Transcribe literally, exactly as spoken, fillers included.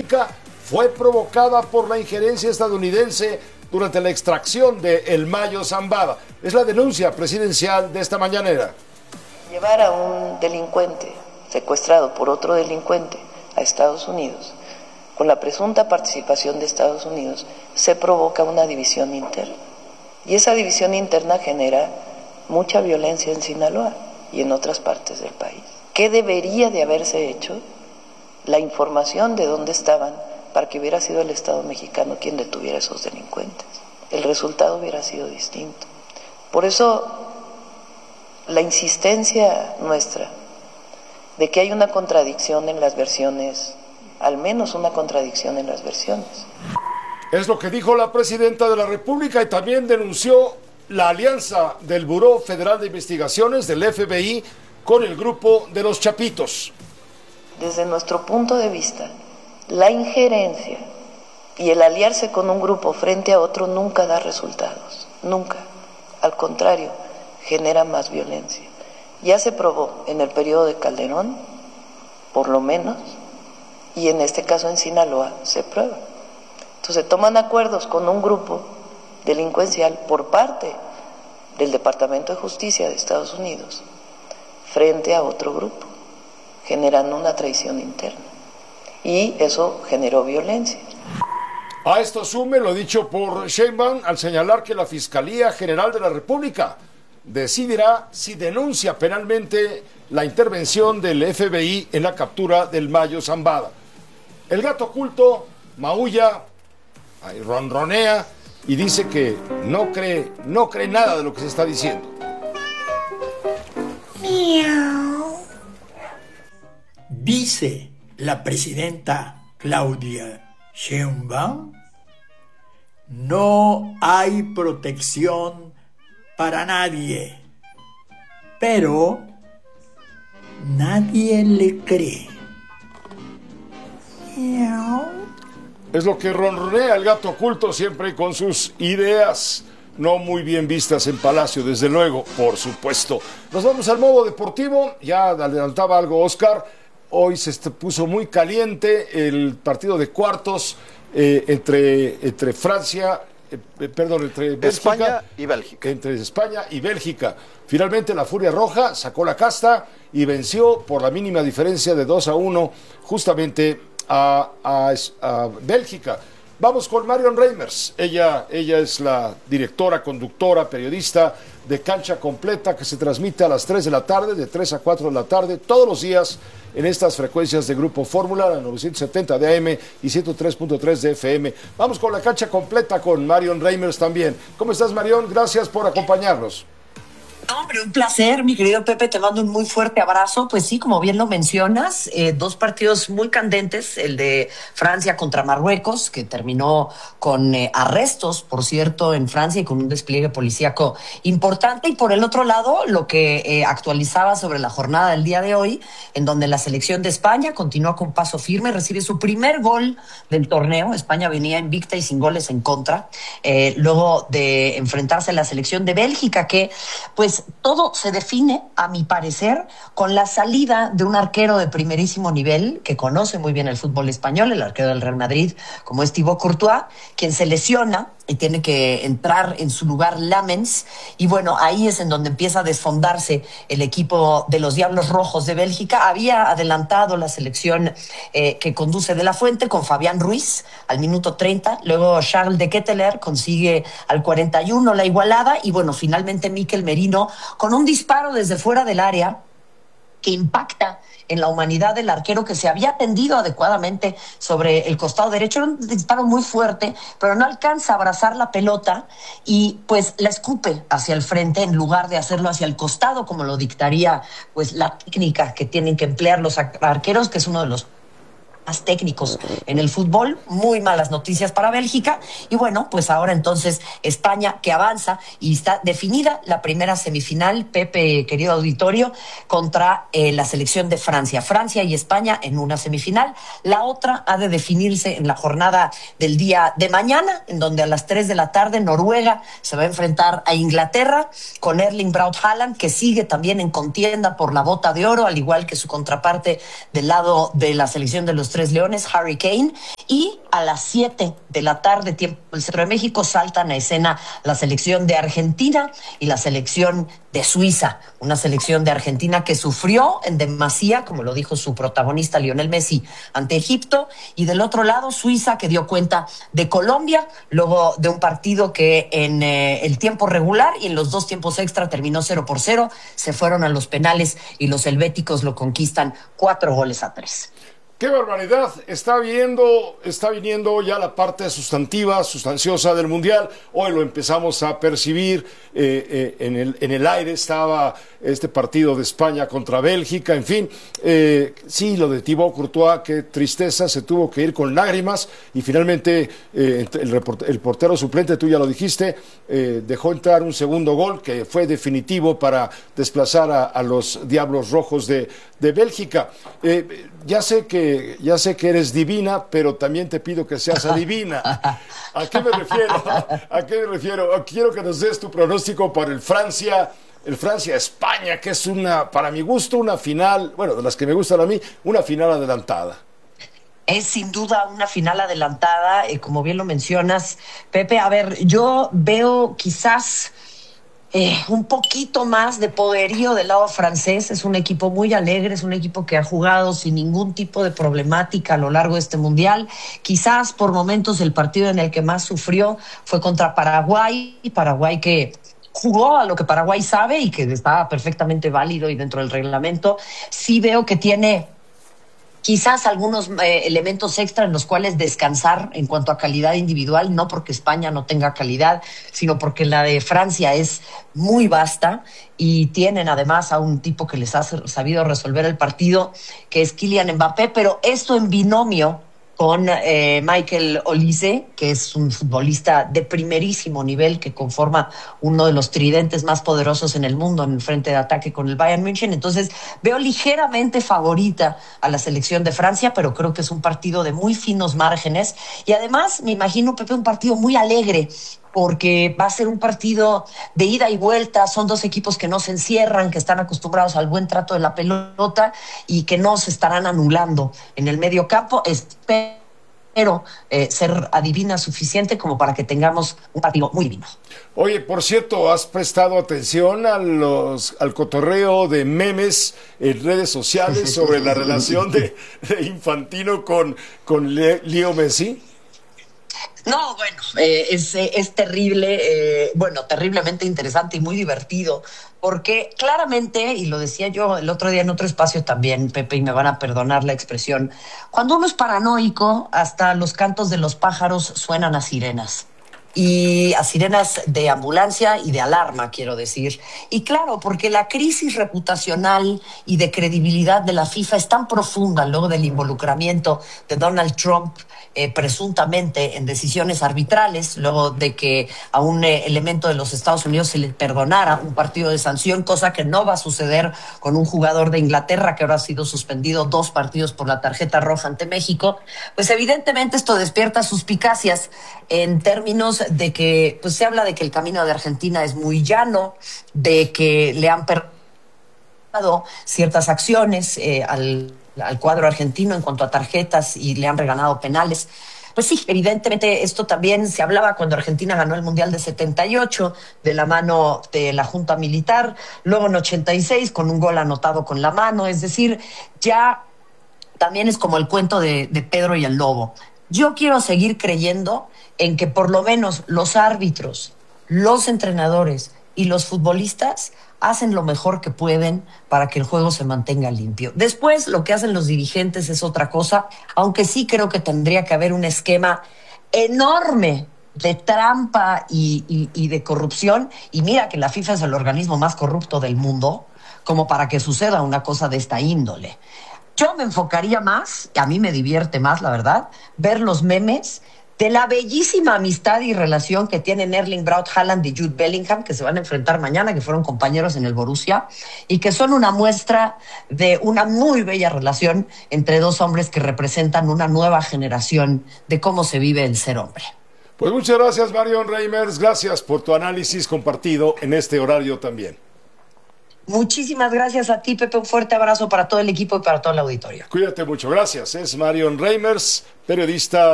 República fue provocada por la injerencia estadounidense durante la extracción de El Mayo Zambada. Es la denuncia presidencial de esta mañanera. Llevar a un delincuente secuestrado por otro delincuente a Estados Unidos, con la presunta participación de Estados Unidos, se provoca una división interna. Y esa división interna genera mucha violencia en Sinaloa y en otras partes del país. ¿Qué debería de haberse hecho? La información de dónde estaban para que hubiera sido el Estado mexicano quien detuviera a esos delincuentes. El resultado hubiera sido distinto. Por eso, la insistencia nuestra de que hay una contradicción en las versiones, al menos una contradicción en las versiones. Es lo que dijo la presidenta de la República y también denunció la alianza del Buró Federal de Investigaciones, del F B I, con el grupo de los Chapitos. Desde nuestro punto de vista, la injerencia y el aliarse con un grupo frente a otro nunca da resultados, nunca. Al contrario, genera más violencia. Ya se probó en el periodo de Calderón, por lo menos, y en este caso en Sinaloa se prueba. Entonces toman acuerdos con un grupo delincuencial por parte del Departamento de Justicia de Estados Unidos frente a otro grupo, generando una traición interna. Y eso generó violencia. A esto sume lo dicho por Sheinbaum al señalar que la Fiscalía General de la República decidirá si denuncia penalmente la intervención del F B I en la captura del Mayo Zambada. El gato oculto maulla, ronronea y dice que no cree, no cree nada de lo que se está diciendo. Miau. Dice la presidenta Claudia Sheinbaum, no hay protección para nadie, pero nadie le cree. Miau. Es lo que ronronea el gato oculto, siempre con sus ideas no muy bien vistas en Palacio, desde luego, por supuesto. Nos vamos al modo deportivo, ya adelantaba algo Oscar, hoy se puso muy caliente el partido de cuartos eh, entre, entre Francia, eh, perdón, entre Bélgica, España y Bélgica. Entre España y Bélgica. Finalmente la Furia Roja sacó la casta y venció por la mínima diferencia de dos a uno justamente a, a, a Bélgica. Vamos con Marion Reimers. Ella, ella es la directora, conductora, periodista de Cancha Completa, que se transmite a las tres de la tarde, de tres a cuatro de la tarde, todos los días en estas frecuencias de Grupo Fórmula, la novecientos setenta de A M y ciento tres punto tres de F M. Vamos con la Cancha Completa con Marion Reimers también. ¿Cómo estás, Marion? Gracias por acompañarnos. Hombre, un placer, mi querido Pepe, te mando un muy fuerte abrazo. Pues sí, como bien lo mencionas, eh, dos partidos muy candentes, el de Francia contra Marruecos, que terminó con eh, arrestos, por cierto, en Francia y con un despliegue policíaco importante. Y por el otro lado, lo que eh, actualizaba sobre la jornada del día de hoy, en donde la selección de España continúa con paso firme, recibe su primer gol del torneo. España venía invicta y sin goles en contra, eh, luego de enfrentarse a la selección de Bélgica, que pues todo se define, a mi parecer, con la salida de un arquero de primerísimo nivel que conoce muy bien el fútbol español, el arquero del Real Madrid, como es Thibaut Courtois, quien se lesiona y tiene que entrar en su lugar Lamens, y bueno, ahí es en donde empieza a desfondarse el equipo de los Diablos Rojos de Bélgica. Había adelantado la selección eh, que conduce De La Fuente con Fabián Ruiz al minuto treinta, luego Charles de Ketteler consigue al cuarenta y uno la igualada, y bueno, finalmente Mikel Merino con un disparo desde fuera del área que impacta en la humanidad del arquero, que se había tendido adecuadamente sobre el costado derecho. Era un disparo muy fuerte, pero no alcanza a abrazar la pelota y pues la escupe hacia el frente en lugar de hacerlo hacia el costado, como lo dictaría pues la técnica que tienen que emplear los arqueros, que es uno de los más técnicos en el fútbol. Muy malas noticias para Bélgica, y bueno, pues ahora entonces España, que avanza y está definida la primera semifinal, Pepe, querido auditorio, contra eh, la selección de Francia. Francia y España en una semifinal. La otra ha de definirse en la jornada del día de mañana, en donde a las tres de la tarde Noruega se va a enfrentar a Inglaterra con Erling Braut Haaland, que sigue también en contienda por la bota de oro, al igual que su contraparte del lado de la selección de los Tres tres leones, Harry Kane, y a las siete de la tarde, tiempo del centro de México, saltan a escena la selección de Argentina y la selección de Suiza, una selección de Argentina que sufrió en demasía, como lo dijo su protagonista Lionel Messi, ante Egipto, y del otro lado Suiza, que dio cuenta de Colombia, luego de un partido que en eh, el tiempo regular y en los dos tiempos extra terminó cero por cero, se fueron a los penales y los helvéticos lo conquistan cuatro goles a tres. ¡Qué barbaridad! Está viendo, está viniendo ya la parte sustantiva, sustanciosa del Mundial. Hoy lo empezamos a percibir. Eh, eh, en, el, en el aire estaba este partido de España contra Bélgica. En fin, eh, sí, lo de Thibaut Courtois, qué tristeza, se tuvo que ir con lágrimas. Y finalmente eh, el, report, el portero suplente, tú ya lo dijiste, eh, dejó entrar un segundo gol que fue definitivo para desplazar a, a los Diablos Rojos de, de Bélgica. Eh, ya sé que Ya sé que eres divina, pero también te pido que seas adivina. ¿A qué me refiero? ¿A qué me refiero? Quiero que nos des tu pronóstico para el Francia, el Francia-España, que es una, para mi gusto, una final, bueno, de las que me gustan a mí, una final adelantada. Es sin duda una final adelantada, eh, como bien lo mencionas, Pepe. A ver, yo veo quizás Eh, un poquito más de poderío del lado francés. Es un equipo muy alegre, es un equipo que ha jugado sin ningún tipo de problemática a lo largo de este mundial. Quizás por momentos el partido en el que más sufrió fue contra Paraguay, Paraguay que jugó a lo que Paraguay sabe y que está perfectamente válido y dentro del reglamento. Sí veo que tiene quizás algunos eh, elementos extra en los cuales descansar en cuanto a calidad individual, no porque España no tenga calidad, sino porque la de Francia es muy vasta y tienen además a un tipo que les ha sabido resolver el partido, que es Kylian Mbappé, pero esto en binomio con eh, Michael Olise, que es un futbolista de primerísimo nivel que conforma uno de los tridentes más poderosos en el mundo en el frente de ataque con el Bayern München. Entonces veo ligeramente favorita a la selección de Francia, pero creo que es un partido de muy finos márgenes y además me imagino, Pepe, un partido muy alegre, porque va a ser un partido de ida y vuelta. Son dos equipos que no se encierran, que están acostumbrados al buen trato de la pelota y que no se estarán anulando en el medio campo. Espero eh, ser adivina suficiente como para que tengamos un partido muy divino. Oye, por cierto, ¿has prestado atención a los, al cotorreo de memes en redes sociales sobre la relación de, de Infantino con, con Le, Leo Messi? No, bueno, eh, es, es terrible, eh, bueno, terriblemente interesante y muy divertido, porque claramente, y lo decía yo el otro día en otro espacio también, Pepe, y me van a perdonar la expresión, cuando uno es paranoico, hasta los cantos de los pájaros suenan a sirenas. Y a sirenas de ambulancia y de alarma, quiero decir. Y claro, porque la crisis reputacional y de credibilidad de la FIFA es tan profunda luego del involucramiento de Donald Trump eh, presuntamente en decisiones arbitrales, luego de que a un eh, elemento de los Estados Unidos se le perdonara un partido de sanción, cosa que no va a suceder con un jugador de Inglaterra que ahora ha sido suspendido dos partidos por la tarjeta roja ante México. Pues evidentemente esto despierta suspicacias en términos de que pues se habla de que el camino de Argentina es muy llano, de que le han perdonado ciertas acciones eh, al, al cuadro argentino en cuanto a tarjetas y le han regalado penales. Pues sí, evidentemente esto también se hablaba cuando Argentina ganó el Mundial de setenta y ocho de la mano de la Junta Militar, luego en ochenta y seis con un gol anotado con la mano, es decir, ya también es como el cuento de, de Pedro y el Lobo. Yo quiero seguir creyendo en que por lo menos los árbitros, los entrenadores y los futbolistas hacen lo mejor que pueden para que el juego se mantenga limpio. Después, lo que hacen los dirigentes es otra cosa, aunque sí creo que tendría que haber un esquema enorme de trampa y, y, y de corrupción. Y mira que la FIFA es el organismo más corrupto del mundo, como para que suceda una cosa de esta índole. Yo me enfocaría más, y a mí me divierte más, la verdad, ver los memes de la bellísima amistad y relación que tienen Erling Braut Haaland y Jude Bellingham, que se van a enfrentar mañana, que fueron compañeros en el Borussia, y que son una muestra de una muy bella relación entre dos hombres que representan una nueva generación de cómo se vive el ser hombre. Pues muchas gracias, Marion Reimers, gracias por tu análisis compartido en este horario también. Muchísimas gracias a ti, Pepe. Un fuerte abrazo para todo el equipo y para todo el auditorio. Cuídate mucho. Gracias. Es Marion Reimers, periodista